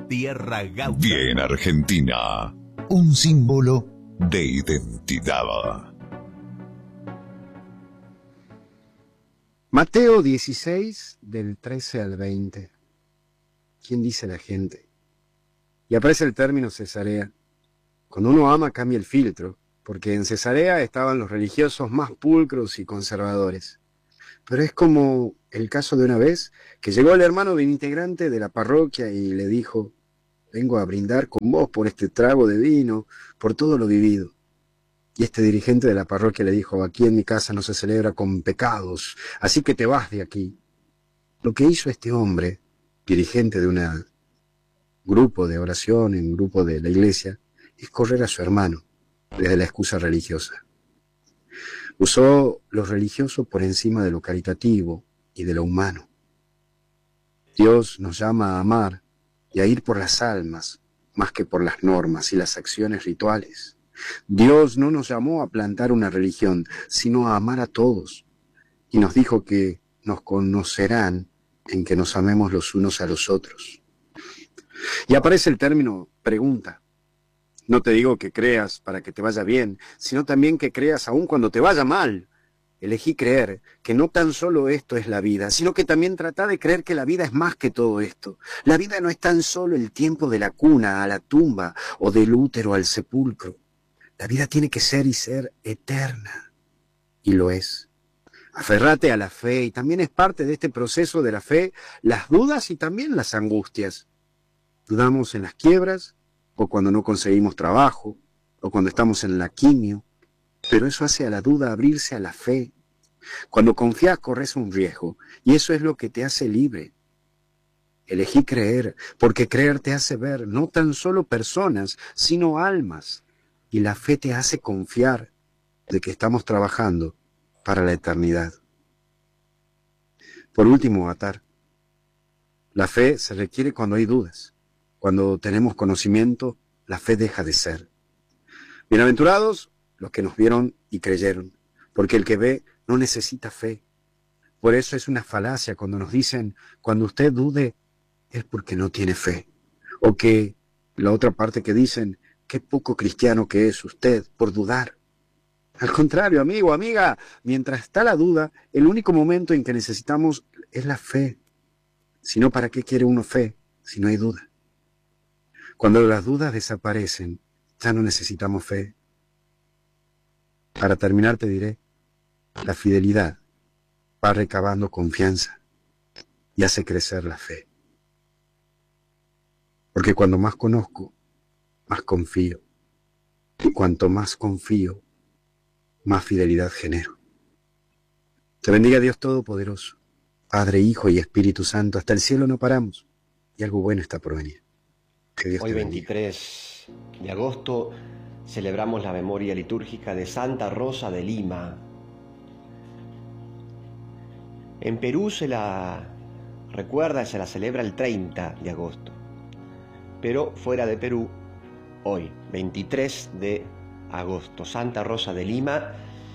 tierra gaucha. Bien Argentina, un símbolo de identidad. Mateo 16, del 13 al 20. ¿Quién dice la gente? Y aparece el término Cesarea. Cuando uno ama cambia el filtro, porque en Cesarea estaban los religiosos más pulcros y conservadores. Pero es como el caso de una vez que llegó el hermano de un integrante de la parroquia y le dijo: vengo a brindar con vos por este trago de vino, por todo lo vivido. Y este dirigente de la parroquia le dijo: aquí en mi casa no se celebra con pecados, así que te vas de aquí. Lo que hizo este hombre, dirigente de un grupo de oración, un grupo de la iglesia, es correr a su hermano desde la excusa religiosa. Usó lo religioso por encima de lo caritativo y de lo humano. Dios nos llama a amar y a ir por las almas, más que por las normas y las acciones rituales. Dios no nos llamó a plantar una religión, sino a amar a todos. Y nos dijo que nos conocerán en que nos amemos los unos a los otros. Y aparece el término pregunta. No te digo que creas para que te vaya bien, sino también que creas aun cuando te vaya mal. Elegí creer que no tan solo esto es la vida, sino que también trata de creer que la vida es más que todo esto. La vida no es tan solo el tiempo de la cuna a la tumba o del útero al sepulcro. La vida tiene que ser y ser eterna. Y lo es. Aferrate a la fe, y también es parte de este proceso de la fe las dudas y también las angustias. Dudamos en las quiebras, o cuando no conseguimos trabajo, o cuando estamos en la quimio, pero eso hace a la duda abrirse a la fe. Cuando confías corres un riesgo, y eso es lo que te hace libre. Elegí creer, porque creer te hace ver no tan solo personas, sino almas, y la fe te hace confiar de que estamos trabajando para la eternidad. Por último, atar. La fe se requiere cuando hay dudas. Cuando tenemos conocimiento, la fe deja de ser. Bienaventurados los que nos vieron y creyeron, porque el que ve no necesita fe. Por eso es una falacia cuando nos dicen: cuando usted dude, es porque no tiene fe. O que la otra parte que dicen: qué poco cristiano que es usted por dudar. Al contrario, amigo, amiga, mientras está la duda, el único momento en que necesitamos es la fe. Si no, ¿para qué quiere uno fe si no hay duda? Cuando las dudas desaparecen, ya no necesitamos fe. Para terminar te diré, la fidelidad va recabando confianza y hace crecer la fe. Porque cuando más conozco, más confío. Y cuanto más confío, más fidelidad genero. Te bendiga Dios Todopoderoso, Padre, Hijo y Espíritu Santo. Hasta el cielo no paramos y algo bueno está por venir. Que Dios Hoy te bendiga. 23 de agosto celebramos la memoria litúrgica de Santa Rosa de Lima. En Perú se la recuerda y se la celebra el 30 de agosto, pero fuera de Perú, hoy, 23 de agosto, Santa Rosa de Lima,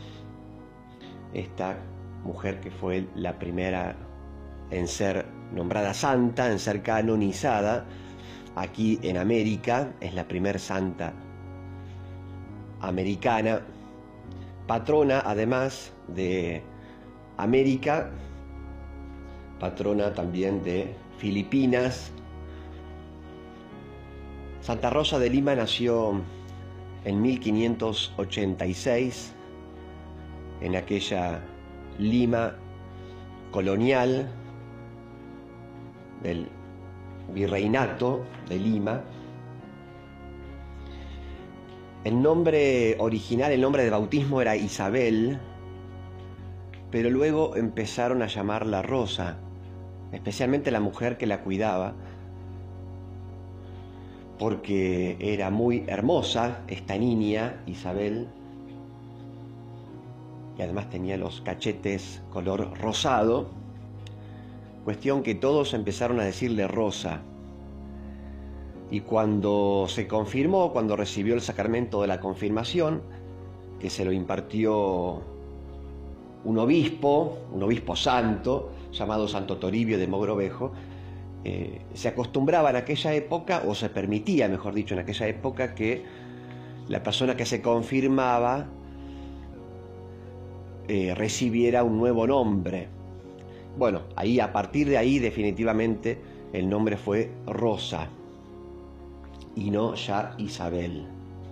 esta mujer que fue la primera en ser nombrada santa, en ser canonizada aquí en América, es la primer santa americana, patrona además de América, patrona también de Filipinas. Santa Rosa de Lima nació en 1586, en aquella Lima colonial del Virreinato de Lima. El nombre original, el nombre de bautismo era Isabel, pero luego empezaron a llamarla Rosa, especialmente la mujer que la cuidaba, porque era muy hermosa esta niña, Isabel, y además tenía los cachetes color rosado, cuestión que todos empezaron a decirle Rosa. Y cuando se confirmó, cuando recibió el sacramento de la confirmación, que se lo impartió un obispo santo, llamado Santo Toribio de Mogrovejo, se acostumbraba en aquella época, o se permitía, mejor dicho, en aquella época, que la persona que se confirmaba recibiera un nuevo nombre. Bueno, ahí, a partir de ahí, definitivamente el nombre fue Rosa y no ya Isabel.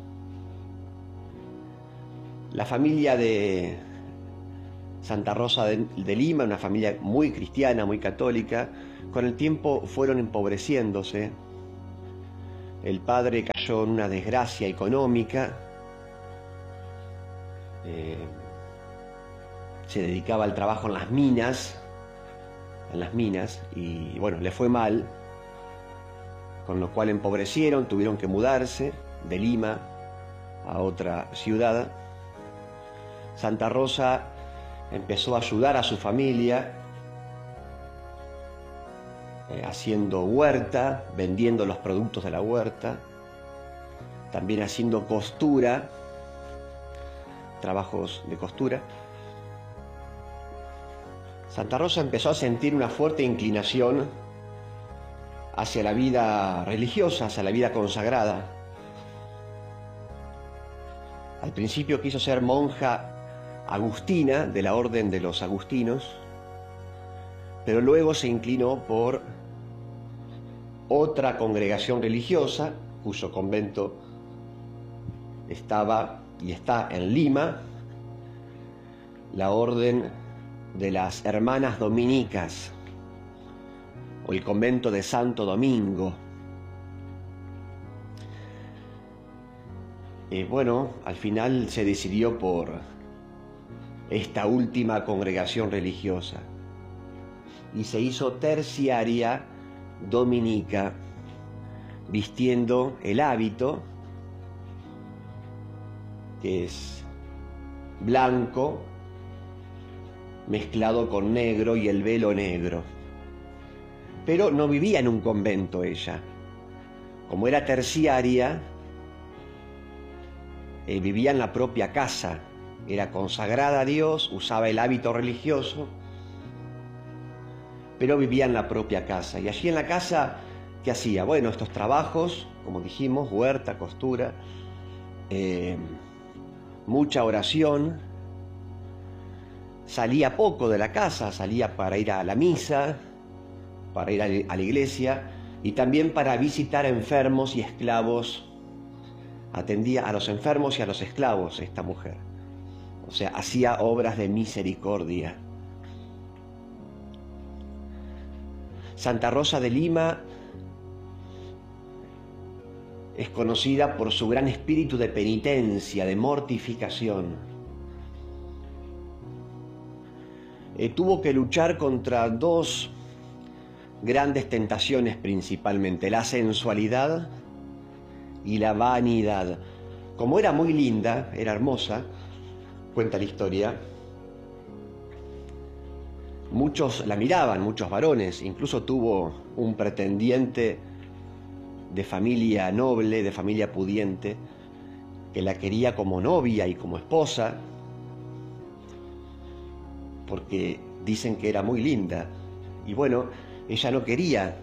La familia de Santa Rosa de Lima, una familia muy cristiana, muy católica, con el tiempo fueron empobreciéndose. El padre cayó en una desgracia económica, se dedicaba al trabajo en las minas, y bueno, le fue mal, con lo cual empobrecieron, tuvieron que mudarse de Lima a otra ciudad. Santa Rosa empezó a ayudar a su familia haciendo huerta, vendiendo los productos de la huerta, también haciendo costura, trabajos de costura. Santa Rosa empezó a sentir una fuerte inclinación hacia la vida religiosa, hacia la vida consagrada. Al principio quiso ser monja agustina de la orden de los agustinos, pero luego se inclinó por otra congregación religiosa cuyo convento estaba y está en Lima, la orden de las Hermanas Dominicas, o el convento de Santo Domingo. Bueno, al final se decidió por esta última congregación religiosa y se hizo terciaria dominica, vistiendo el hábito, que es blanco mezclado con negro, y el velo negro. Pero no vivía en un convento ella. Como era terciaria, vivía en la propia casa, era consagrada a Dios, usaba el hábito religioso, pero vivía en la propia casa. Y allí en la casa, ¿qué hacía? Bueno, estos trabajos, como dijimos, huerta, costura, mucha oración. Salía poco de la casa, salía para ir a la misa, para ir a la iglesia, y también para visitar enfermos y esclavos. Atendía a los enfermos y a los esclavos esta mujer. O sea, hacía obras de misericordia. Santa Rosa de Lima es conocida por su gran espíritu de penitencia, de mortificación. Tuvo que luchar contra dos grandes tentaciones principalmente: la sensualidad y la vanidad. Como era muy linda, era hermosa, cuenta la historia, muchos la miraban, muchos varones. Incluso tuvo un pretendiente de familia noble, de familia pudiente, que la quería como novia y como esposa, porque dicen que era muy linda. Y bueno, ella no quería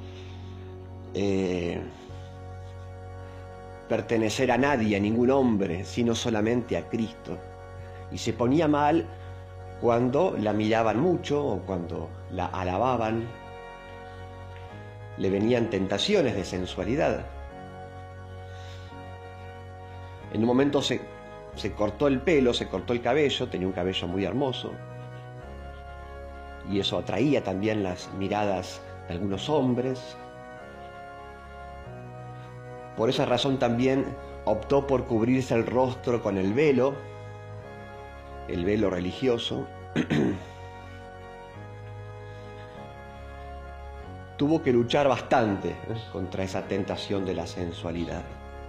pertenecer a nadie, a ningún hombre, sino solamente a Cristo. Y se ponía mal cuando la miraban mucho o cuando la alababan. Le venían tentaciones de sensualidad. En un momento se cortó el pelo, se cortó el cabello, tenía un cabello muy hermoso, y eso atraía también las miradas de algunos hombres. Por esa razón también optó por cubrirse el rostro con el velo religioso. Tuvo que luchar bastante contra esa tentación de la sensualidad,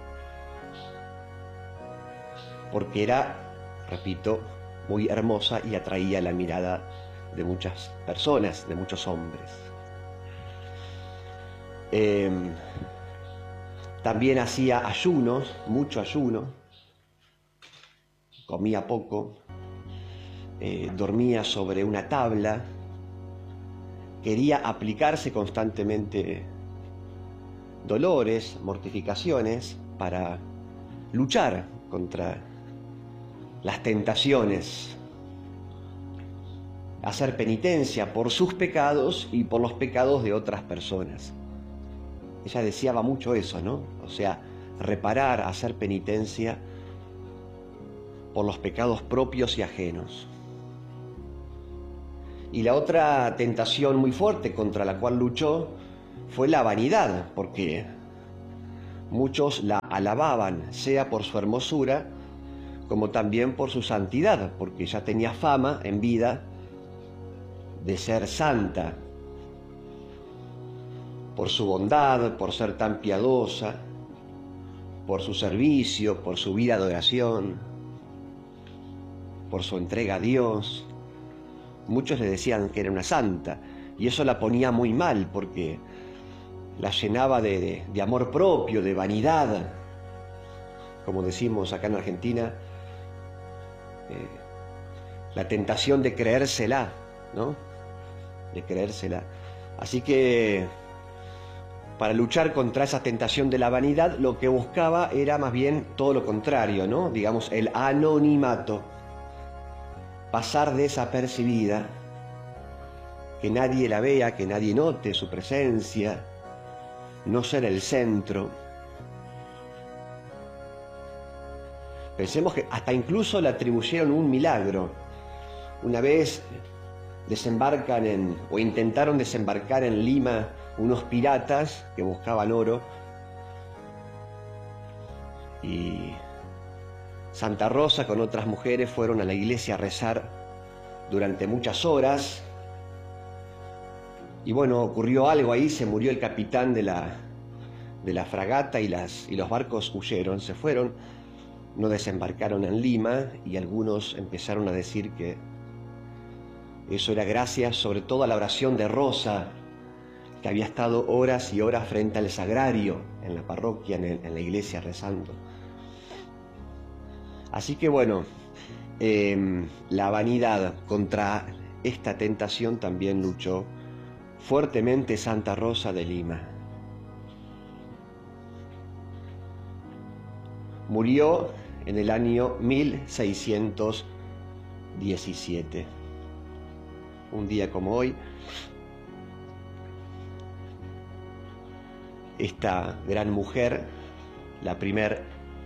porque era, repito, muy hermosa y atraía la mirada de muchas personas, de muchos hombres. También hacía ayunos, mucho ayuno, comía poco, dormía sobre una tabla, quería aplicarse constantemente dolores, mortificaciones, para luchar contra las tentaciones, hacer penitencia por sus pecados y por los pecados de otras personas. Ella deseaba mucho eso, ¿no? O sea, reparar, hacer penitencia por los pecados propios y ajenos. Y la otra tentación muy fuerte contra la cual luchó fue la vanidad, porque muchos la alababan, sea por su hermosura, como también por su santidad, porque ella tenía fama en vida de ser santa, por su bondad, por ser tan piadosa, por su servicio, por su vida de oración, por su entrega a Dios. Muchos le decían que era una santa, y eso la ponía muy mal, porque la llenaba de amor propio, de vanidad, como decimos acá en Argentina, la tentación de creérsela, ¿no? De creérsela. Así que para luchar contra esa tentación de la vanidad, lo que buscaba era más bien todo lo contrario, ¿no? Digamos, el anonimato, pasar desapercibida, que nadie la vea, que nadie note su presencia, no ser el centro. Pensemos que hasta incluso le atribuyeron un milagro. Una vez desembarcan o intentaron desembarcar en Lima unos piratas que buscaban oro, y Santa Rosa con otras mujeres fueron a la iglesia a rezar durante muchas horas. Y bueno, ocurrió algo ahí, se murió el capitán de la fragata y los barcos huyeron, se fueron, no desembarcaron en Lima, y algunos empezaron a decir que eso era gracias sobre todo a la oración de Rosa, que había estado horas y horas frente al sagrario en la parroquia, en la iglesia rezando. Así que bueno, la vanidad, contra esta tentación también luchó fuertemente Santa Rosa de Lima. Murió en el año 1617. Un día como hoy, esta gran mujer, la primer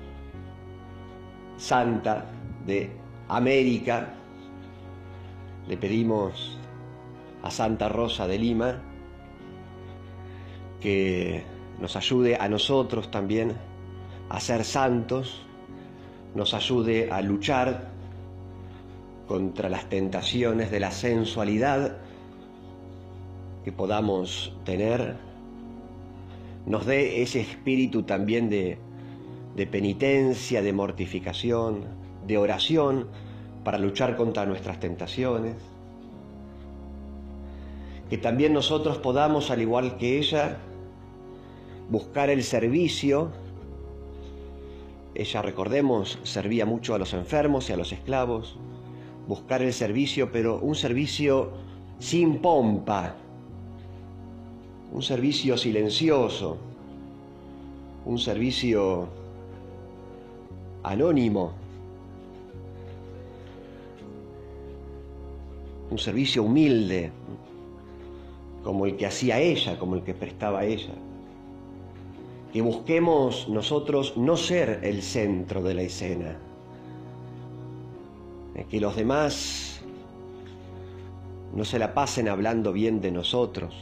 santa de América, le pedimos a Santa Rosa de Lima que nos ayude a nosotros también a ser santos, nos ayude a luchar contra las tentaciones de la sensualidad que podamos tener, nos dé ese espíritu también de penitencia, de mortificación, de oración para luchar contra nuestras tentaciones. Que también nosotros podamos, al igual que ella, buscar el servicio. Ella, recordemos, servía mucho a los enfermos y a los esclavos. Buscar el servicio, pero un servicio sin pompa, un servicio silencioso, un servicio anónimo, un servicio humilde, como el que hacía ella, como el que prestaba ella. Que busquemos nosotros no ser el centro de la escena, que los demás no se la pasen hablando bien de nosotros.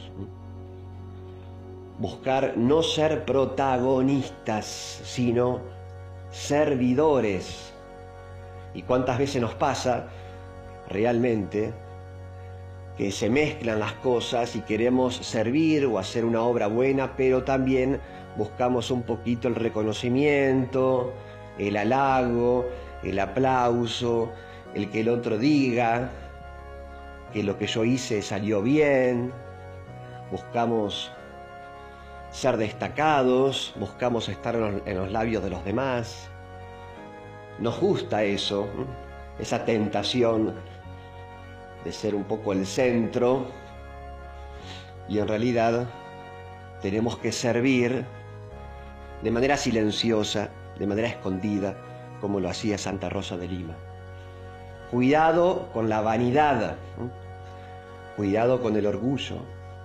Buscar no ser protagonistas, sino servidores. ¿Y cuántas veces nos pasa realmente que se mezclan las cosas y queremos servir o hacer una obra buena, pero también buscamos un poquito el reconocimiento, el halago, el aplauso, el que el otro diga que lo que yo hice salió bien? Buscamos ser destacados, buscamos estar en los labios de los demás. Nos gusta eso, esa tentación de ser un poco el centro, y en realidad tenemos que servir de manera silenciosa, de manera escondida, como lo hacía Santa Rosa de Lima. Cuidado con la vanidad, cuidado con el orgullo.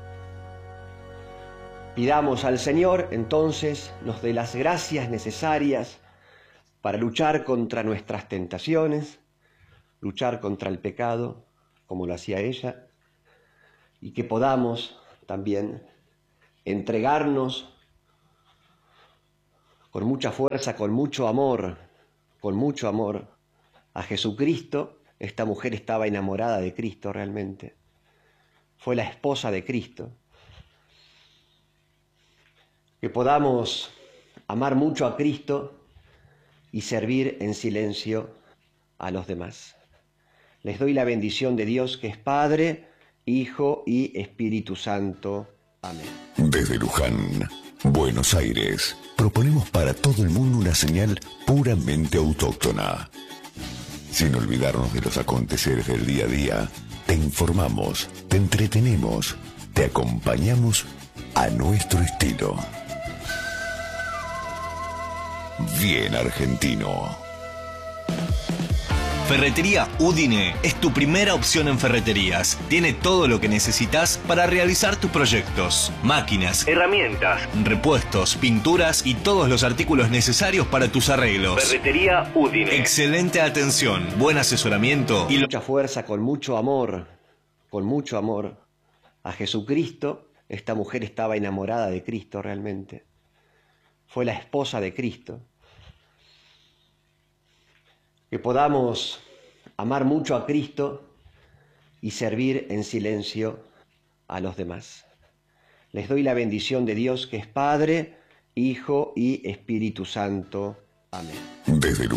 Pidamos al Señor, entonces, nos dé las gracias necesarias para luchar contra nuestras tentaciones, luchar contra el pecado, como lo hacía ella, y que podamos también entregarnos con mucha fuerza, con mucho amor a Jesucristo. Esta mujer estaba enamorada de Cristo realmente. Fue la esposa de Cristo. Que podamos amar mucho a Cristo y servir en silencio a los demás. Les doy la bendición de Dios, que es Padre, Hijo y Espíritu Santo. Amén. Desde Luján, Buenos Aires, proponemos para todo el mundo una señal puramente autóctona. Sin olvidarnos de los aconteceres del día a día, te informamos, te entretenemos, te acompañamos a nuestro estilo. Bien argentino. Ferretería Udine es tu primera opción en ferreterías. Tiene todo lo que necesitas para realizar tus proyectos. Máquinas, herramientas, repuestos, pinturas y todos los artículos necesarios para tus arreglos. Ferretería Udine. Excelente atención, buen asesoramiento y mucha fuerza, con mucho amor a Jesucristo. Esta mujer estaba enamorada de Cristo realmente. Fue la esposa de Cristo. Que podamos amar mucho a Cristo y servir en silencio a los demás. Les doy la bendición de Dios, que es Padre, Hijo y Espíritu Santo. Amén. Desde